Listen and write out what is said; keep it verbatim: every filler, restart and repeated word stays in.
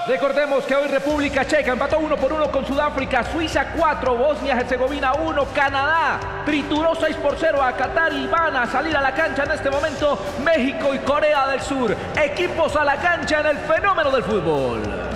Recordemos que hoy República Checa empató uno por uno con Sudáfrica, Suiza cuatro, Bosnia-Herzegovina uno, Canadá trituró seis por cero a Qatar y van a salir a la cancha en este momento México y Corea del Sur. Equipos a la cancha en el fenómeno del fútbol.